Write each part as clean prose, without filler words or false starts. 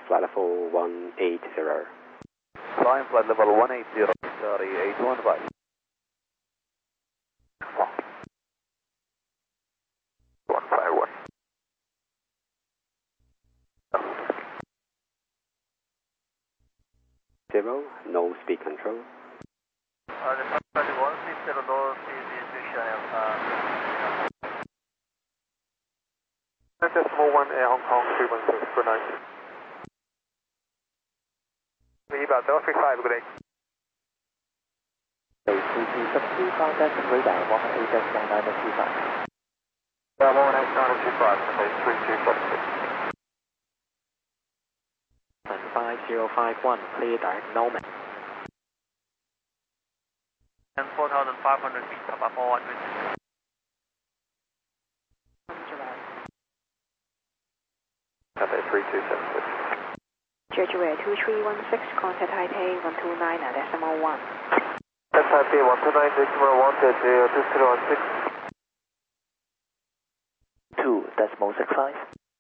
flight level 180. Climb flight level 180, sorry, 815. Zero, no speed control. The flight 160, no speed restriction. Decimal 1 Air Hong Kong 316, good night. About 035, good day. 372, contact radar 18.925. Bravo 18.925, okay, 3276. 5051, clear direct Nomad. And 4,500 feet above 400. Okay, 3276. Jeju 2316, contact Taipei 129.1. That's Taipei 129.1, 2016. 2.65.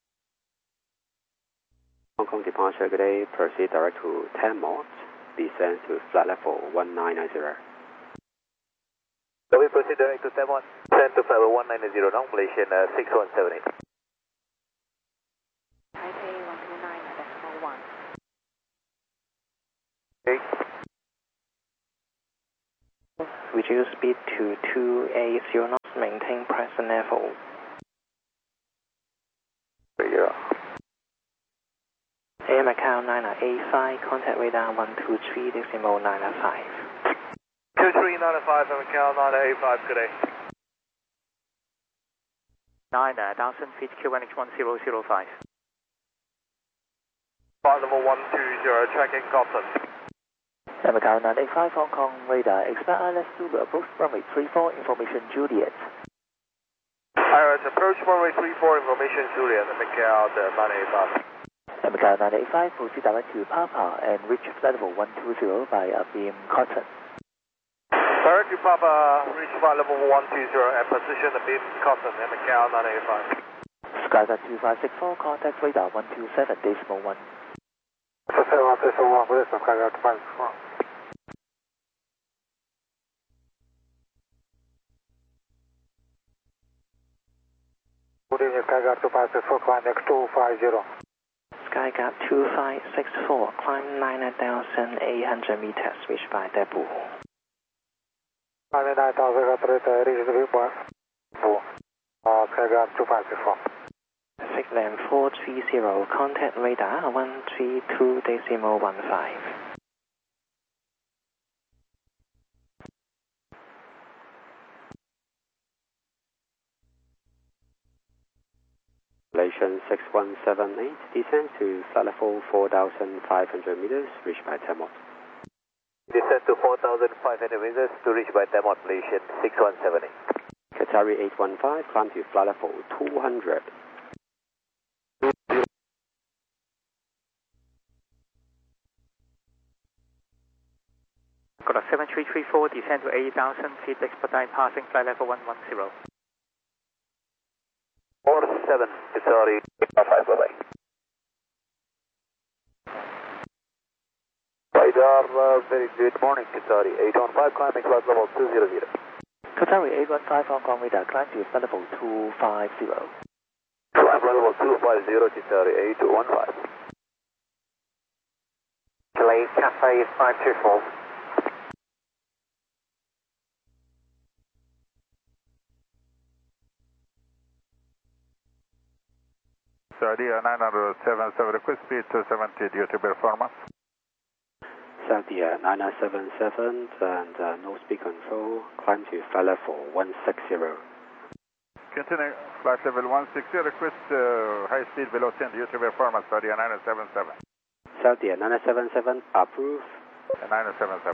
Hong Kong departure, good day. Proceed direct to 10 knots. Descend to flight level 1990. So we proceed direct to 10 knots. 10 to flight level 190, now Malaysian 6178. Taipei 129.1. Okay. Reduce speed to 280 knots, maintain present level. Air Macau 985, contact radar 123.905. 2395 from Macau 985, good day. 9,000 feet, QNH 1005. Flight level 120, tracking Gosson. Air Macau 985, Hong Kong radar, expect ILS Zulu, approach runway 34, information Juliet. Iris, approach runway 34, information Juliet, Macau 985. Air Macau 985, proceed direct to Papa and reach flight level 120 by Abeam Cotton. Direct to Papa, reach flight level 120 and position Abeam Cotton, Macau 985. Skyline 2564, contact radar 127.1. Good evening, Skyguard 2564, climb X250. Skyguard 2564, climb 9,800 meters, reach by depot. 9,000, reach the viewpoint. Skyguard 2564. Sigland 430, contact radar 132.15. Malaysian 6178, descend to flight level 4,500 meters, reach by 10 knots. Descend to 4,500 meters to reach by Demont, Malaysian 6178. Qatari 815, climb to flight level 200. Got a 7334, descend to 8,000 feet, expedite passing flight level 110. 47, sorry, 5, bye-bye. Radar, very good morning, Qatari 815, climbing flight level 200. Qatari 815, Hong Kong radar, climb to flight level 250. Climb flight level 250, Qatari 815. Delay Cafe 524. Saudia 977, request speed 270 due to performance. Saudia 977 and no speed control, climb to flight level 160. Continue flight level 160, request high speed below 10 due to performance, Saudia 977. Saudia 977, approve. 977.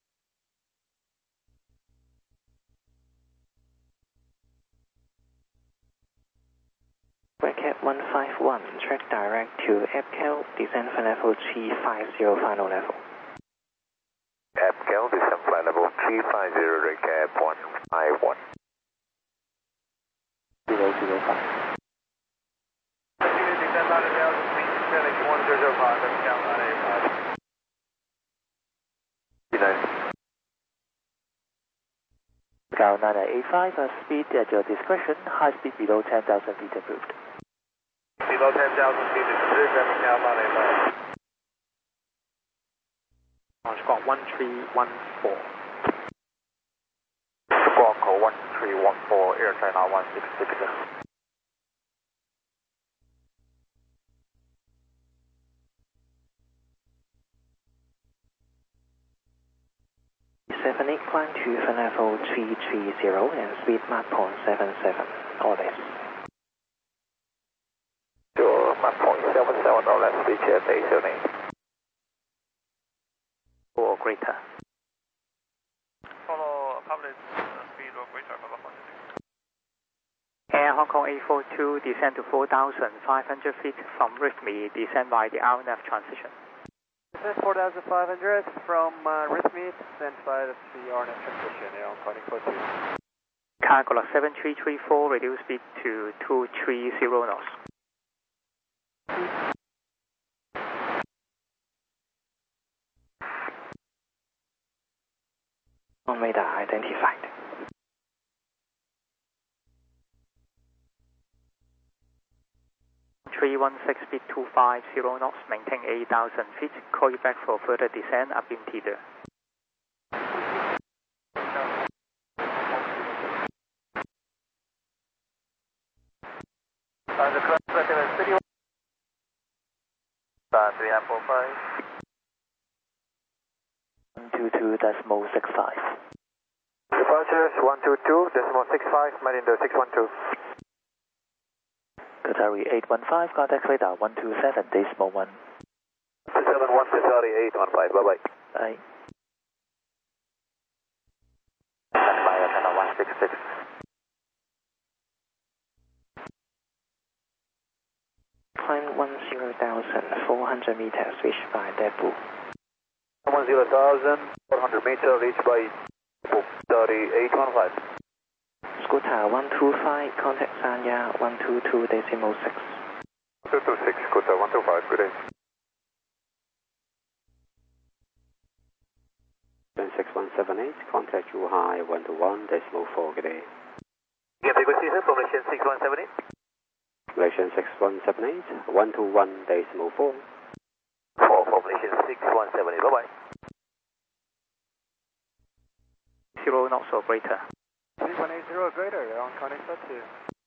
Cat 151, track direct to EPCAL, descend flight level 350, final level. EPCAL, descend flight level 350, recap 151. 005. Descend 9,000 feet. Phoenix 1005, Mexicali 985. Macau 9885, speed at your discretion, high speed below 10,000 feet approved. Below 10,000 feet is approved, Mexicali 985. Launch squawk 1314. Squawk 1314, Air China 166. 78, climb to for level 330 and speed Mach 0.77, all this. Sure, Mach 0.77, all that speed jet 878. Or greater. Follow public speed or greater, Air Hong Kong 842, descend to 4,500 feet from RIFMI, descend by the RNF transition. Descend 4,500 from RIFMI, descend by the RNF transition, Air Hong Kong 842. Cargo log 7334, reduce speed to 230 knots. On radar identified. Speed 250 knots, maintain 8,000 feet, call you back for further descent, upbeam teeter. The correct second is city 3945. 122.65. Departures 122.65, Marindo 612. Qatari 815, contact radar 127.1. 271 Qatari 815, bye-bye. Bye. Standby at 166. Climb 10,400 meters, reached by Debu. 10,400 meters, reached by Qatari 815. Scooter 125, contact Sanya 122.6. 226, Scooter 125, good day. 6178, contact Zhuhai 121.4, good day. Again, frequency sir, formation 6178. Relation 6178, 121.4. For formation 6178, bye-bye. 0 knots or greater. 3180 greater, Air Hong Kong 842.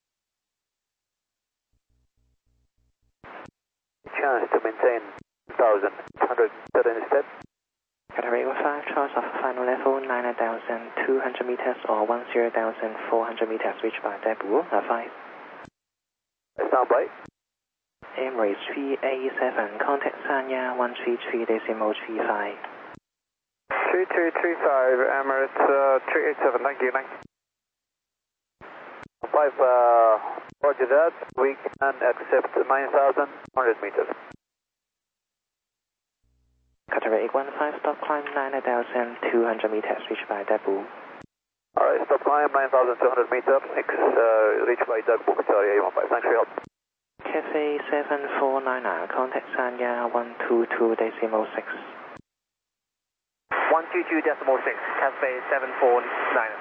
Chance to maintain 1,130 step. Qatari 85, charge of final level 9,200 meters or 10,400 meters, reached by Debu, 5. Standby. Emirates 387, contact Sanya 133.35. 3235, Emirates 387, thank you, 5, roger that, we can accept 9,100 meters. Qatari 815, stop climb 9,200 meters, reached by Debu. Alright, stop climb 9,200 meters, next reach by Debu, Qatari 815, thanks for your help. Cafe 7499, contact Sanya 122.6. 122.6, Cafe 749.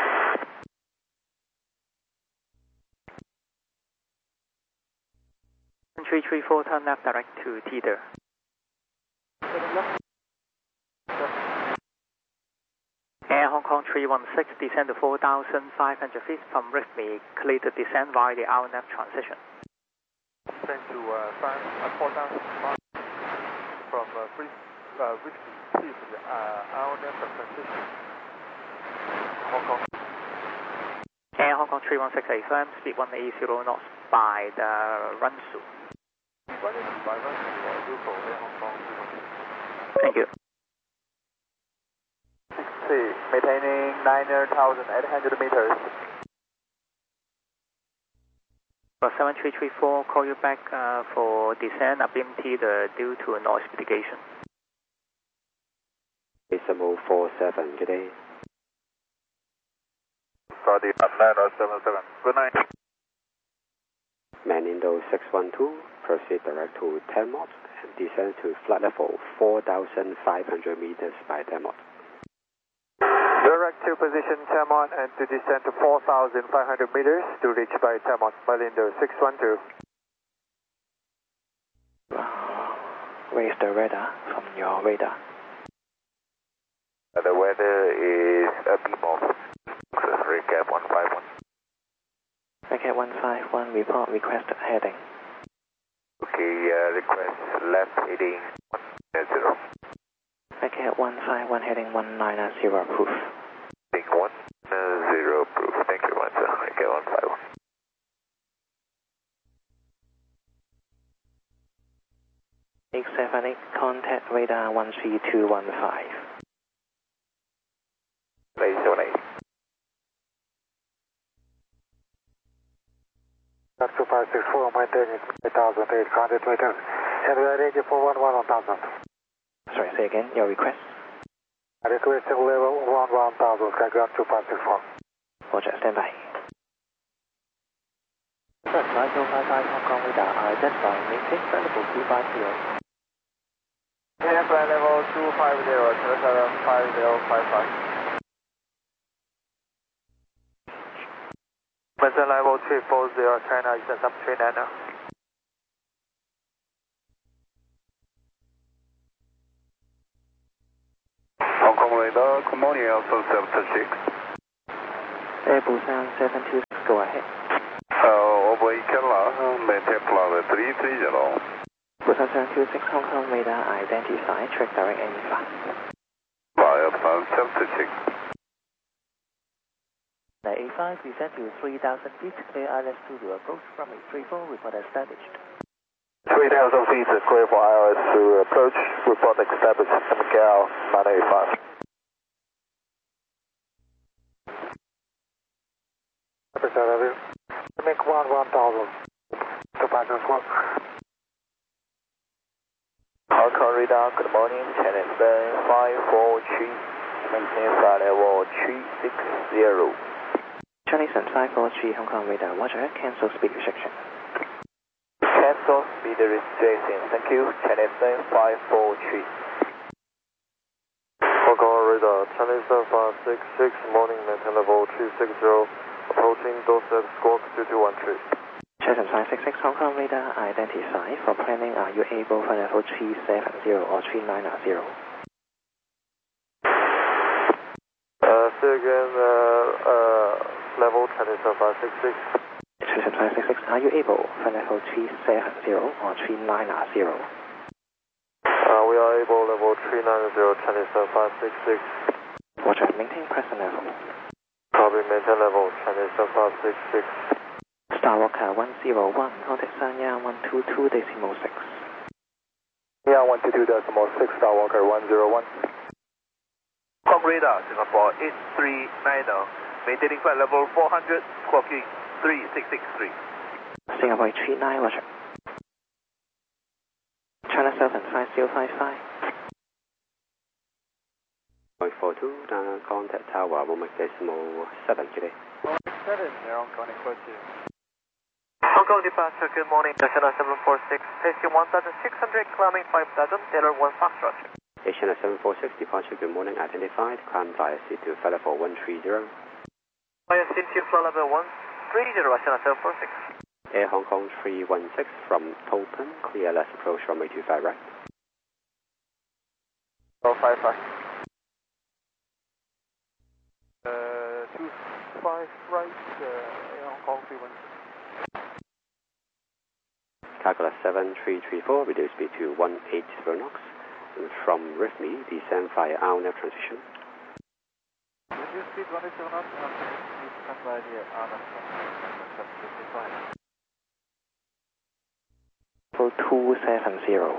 334, turn left direct to teeter. Air Hong Kong 316, descend to 4,500 feet from RIFMI, clear to descend via the RNF transition. Descend to 4,000 from RIFMI, please, RNF transition. Hong Kong. Air Hong Kong 316, firm, speed 180 knots by the Runsu. Thank you. Maintaining 9,800 meters. 7334, call you back for descent upbeam teeter due to noise mitigation. Decimal 47, good day. Saudi Atlanta 77, good night. Man Indo 612, proceed direct to 10 knots and descend to flight level 4,500 meters by 10 knots. Direct to position 10 knot and to descend to 4,500 meters to reach by 10 knots, Malindo 612. Raise the radar from your radar. The weather is a beam of recap 151. Recap 151, report request heading. Okay, request left heading 190. Recap 151, heading 190, proof. Heading 190, proof. Thank you very much, sir. Recap 151. X78, contact radar 13215. 878. 2564, maintaining 8,800 meters. And we are ready for 11,000. Sorry, say again, your request. Requesting level 11,000, Skyground 2564. Roger, stand by. Flight 055 Hong Kong radar, identify, maintain flight level 250. Yeah, flight level 250, 5055. Maintain level 340, China Eastern Sub 39. Hong Kong radar, good morning, Alpha 726. Air Busan 726, go ahead. Over Kerala, maintain flight 330. Busan 726 Hong Kong radar, identify, track direct any fast. Fly Alpha 726. The A5 descend to 3,000 feet, clear ILS to approach from 834, report established. 3,000 feet, clear for ILS to approach, report established, MCAL 985. Representative, make 11,000 to passing squawk. Hong Kong radar, good morning, Channel 543, maintain flight level 360. Chinese 543 Hong Kong radar, roger, cancel speed restriction. Cancel speed restriction, thank you, Channel 543. Hong Kong radar, Chinese 566, morning, maintain level 360, approaching Dorset squawk 2213. Chinese 566 Hong Kong radar, identify, for planning, are you able for level 370 or 390? Say again, level Chinese 566. Chinese 566, are you able for level 370 or 390? We are able level 390, Chinese 566. Roger, maintain present level. Copy, maintain level, Chinese 566. Starwalker 101, contact Sanya 122.6. Yeah, 122.6, Starwalker 101. Hong Kong radar, Singapore 8390, maintaining flight level 400, squawking 3663. Singapore 39, roger. China 75055. 0.42, contact tower, Womack decimal 7 today. 7, they're on connect 42. Hong Kong departure, good morning, National 746, pacing 1,600, climbing 5,000, Taylor 1 Foxtrot. Asiana 746 departure, good morning, identified, climb via C2, flight level 130. Via C2, flight level 130, Asiana 746. Air Hong Kong 316 from Tolton, clear LS approach runway 25 right. 055. 25 right, Air Hong Kong 316. Calculus 7334, reduce speed to 180 knots. And from RIFMI, descend via RNAV transition. Reduce speed 180 knots, and please stand by the RNAV transition. 270.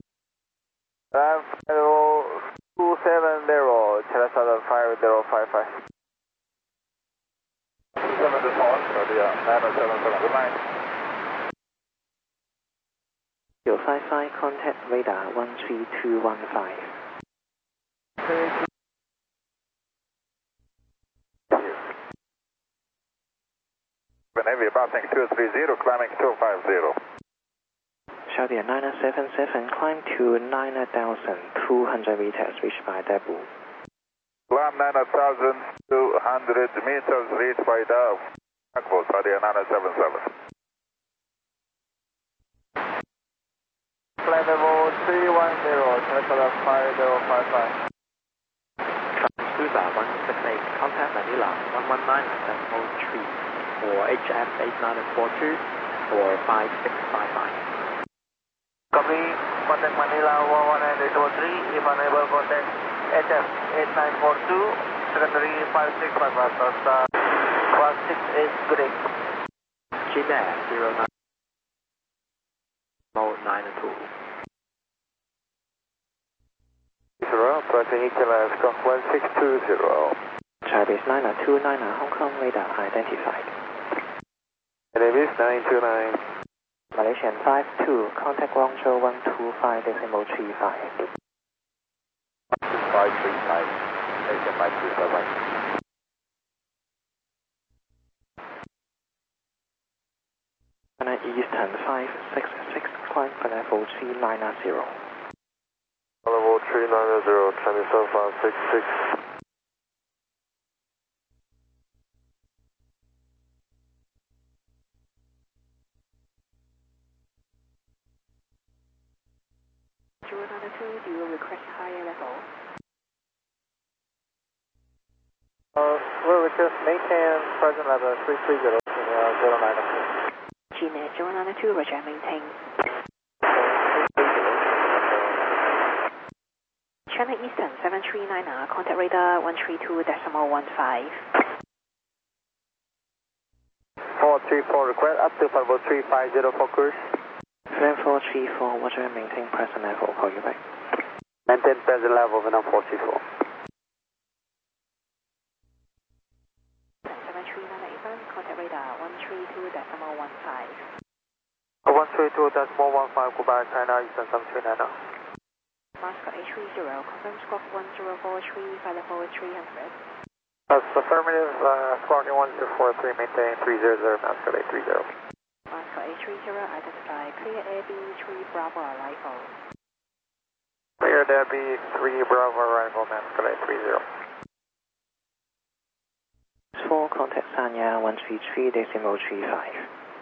Level 270, China 50555. 7 to 4, 977, good night. 055, contact radar 13215. Navy passing 230, climbing 250. Charlie 977, climb to 9,200 meters, reached by debut. Climb 9,200 meters, reached by debut. Aqua, Sadia 977. Flight level 310, Canada 5055. Cruiser 168, contact Manila 119.03 or HF 8942 or 5655. Copy, contact Manila 119.03, if unable contact HF 8942, secondary 5655, class 6 is good day. Gmail 09 92. Approaching Equalize, Squawk 1620. Chinese 929, Hong Kong radar identified. My name is 929. Malaysian 52, contact Guangzhou 125.35. 535, Malaysia 525. China Eastern 566, climb for level 390. Level 390, Chinese 566. Do you request higher level? We'll request maintain present level 330, 092. Gmail 092, Roger, maintain. China Eastern 739, contact radar 132.15. 434, request up to 50350 for cruise. Flight 434, Roger, maintain present level, call you back. Maintain present level, Vietnam 434. 739 contact radar 132.15. 132.15, goodbye, China Eastern 739. Moscow A30, confirm squawk 1043, flight level 300. That's affirmative, squawk 1043, maintain 300, Moscow A30. Moscow A30, identify clear AB3 Bravo arrival. Clear there be 3 Bravo arrival, Moscow A30. 4, contact Sanya 133.35.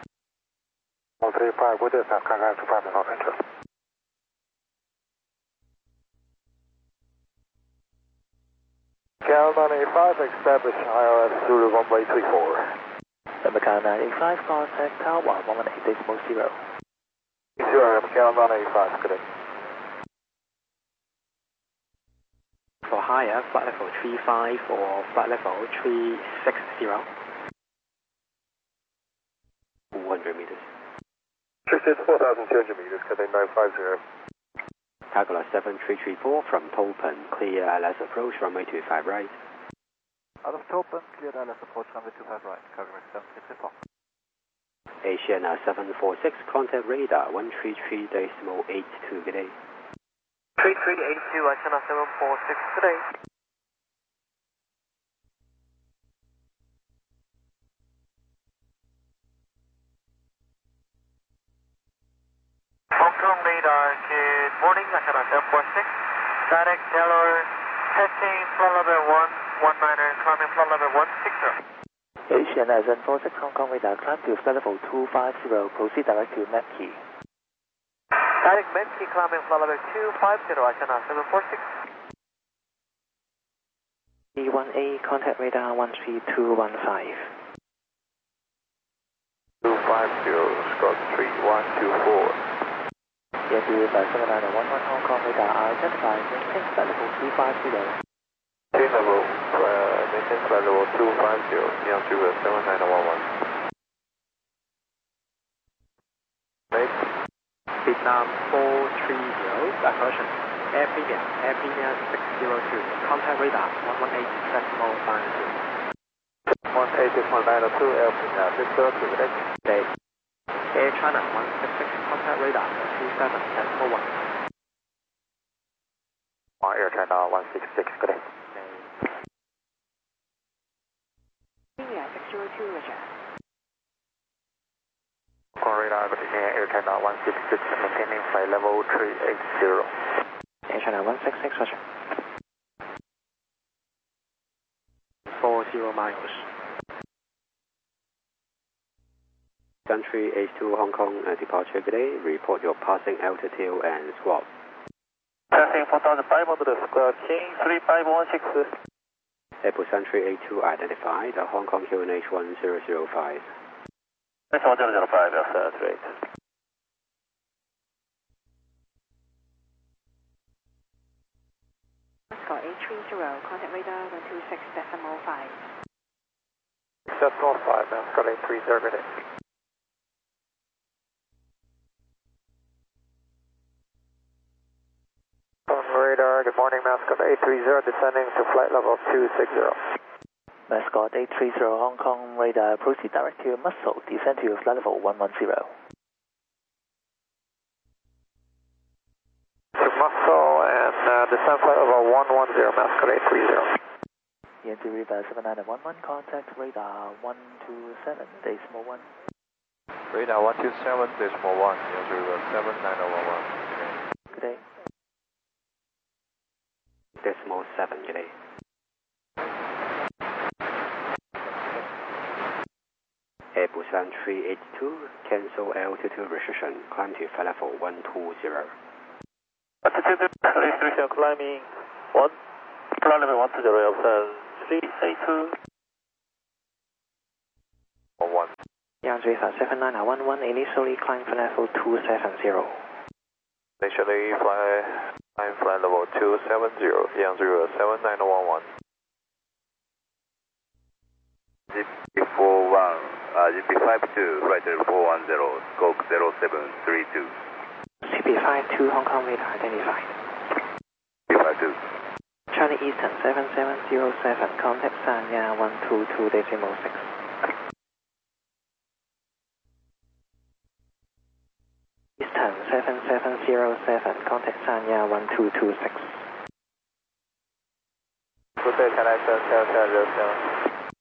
135, with this, contact 25 North Central. Cal 985, establish IRS Zulu runway 34. Macau 985, contact Tower 118.0. Sure, Cal 985, good day. For higher, flight level 35 or flight level 360. 200 meters. 4,200 meters, Cathay 950. Calcula 7334 from Topen, clear ILS approach, runway 25 right. Out of Topen, cleared ILS approach, runway 25 right, Calgary 764. Asian 746, contact radar 133.82, good day. 3382, China 746, good day. Hong Kong radar, good morning, China 746. Direct Taylor, testing flight level 119er, climbing flight level 160. Asian 746, Hong Kong radar, climb to flight level 250, proceed direct to Mackie. Direct Memphis, climbing flight level 250, China 746. E1A, contact radar 13215. 250, Scott 3124. Yes, you by 7911 Hong Kong radar, identify, maintain flight level 250. Maintain flight level 250, near to 7911. Make Vietnam 430, diversion. Air Premier 602, contact radar 118.92. 180.92, Air Premier 602, good day. Air China 166, contact radar 27.1. Air China 166, good day. India 602, Roger. Radar, Air China 166, maintaining flight level 380. Air China 166, roger. 40 miles. Country H2 Hong Kong departure today. Report your passing altitude and squawk. Passing 4,500, square King 3516. Airbus Country A2 identified, Hong Kong QNH 1005. 1005, that's right. Mascot 830, contact radar 126.5. Decimal 5, Mascot 830. On radar, good morning, Mascot 830, descending to flight level 260. Mascot 830 Hong Kong radar, proceed direct to Muscle, descend to flight level 110. To Muscle and descend flight level 110, Mascot 830. ENT River 7911, contact radar 127.1. Radar 127.1, ENT River 79011. Good day. Decimal 7 today. Airbus Country H2, cancel altitude restriction, climb to flight level 120. Altitude restriction climbing 1, flight level 120, observe 382. 1. Yang River 7911, initially climb flight level 270. Initially flight level 270, Yang River 7911. GP41, GP52, right 410, scope 0732. CP52 Hong Kong radar identified. GP52. Charlie Eastern 7707, contact Sanya 122.6. Eastern 7707, contact Sanya 1226. Good day, connection 7707.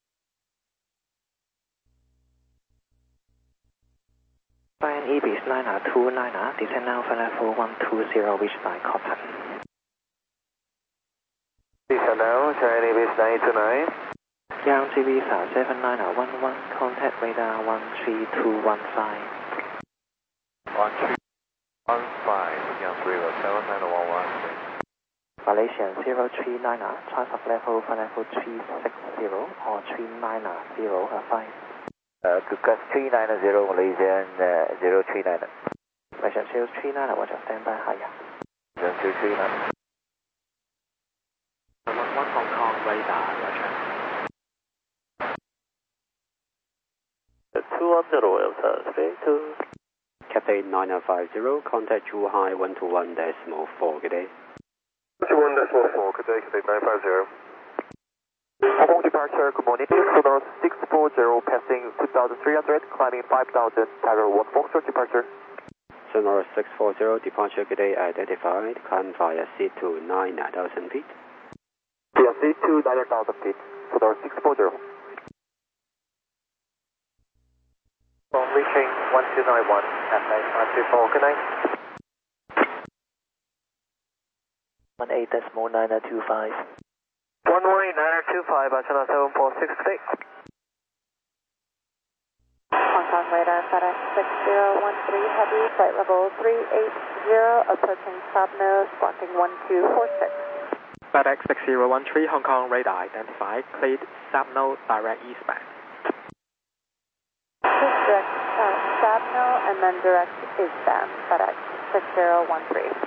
Flying Ibis 929, descend now for level 120, reached by Cotton. Descend now, China Ibis 929. Yang Visa 79011, contact radar 13215. 1315, Yang River 7911. Malaysian 039, transfer level for level 360 or 390, Kukas 390, Malaysian 039. Malaysian 039, watch out, stand by higher. 039. 1 Hong Kong radar, roger. 210, straight to. Cathay 9950, contact Zhuhai 121.4, good day. 121.4, good day, Cathay 950. Hong Kong departure, good morning. Sonar 640, passing 2,300, climbing 5,000, Tiger 1 Foxtrot departure. Sonora 640, departure good day identified, climb via seat to 9,000 feet. Yeah, seat to 9,000 feet, Sonar 640. From reaching 1291, FX 924, good night. 18.925. 118.925, China 746, good day. Hong Kong radar FedEx 6013 heavy, flight level 380, approaching stop nose, squawking 1246. FedEx 6013 Hong Kong radar identified, cleared Sabno direct eastbound. Direct Sabno and then direct eastbound, FedEx 6013.